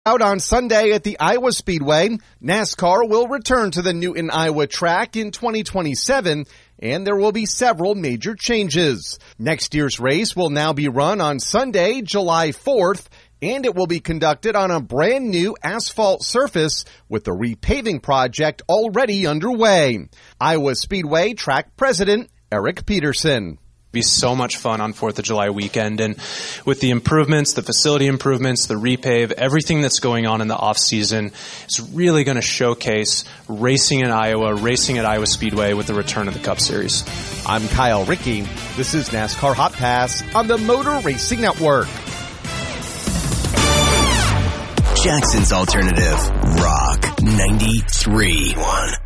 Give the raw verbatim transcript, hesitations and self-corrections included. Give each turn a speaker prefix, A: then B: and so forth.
A: Out on Sunday at the Iowa Speedway, NASCAR will return to the Newton, Iowa track in twenty twenty-seven, and there will be several major changes. Next year's race will now be run on Sunday, July fourth, and it will be conducted on a brand new asphalt surface with the repaving project already underway. Iowa Speedway track president Eric Peterson.
B: Be so much fun on fourth of July weekend, and with the improvements, the facility improvements, the repave, everything that's going on in the off season, it's really going to showcase racing in Iowa, racing at Iowa Speedway with the return of the Cup Series.
A: I'm Kyle Rickey. This is NASCAR Hot Pass on the Motor Racing Network.
C: Jackson's Alternative Rock ninety-three point one.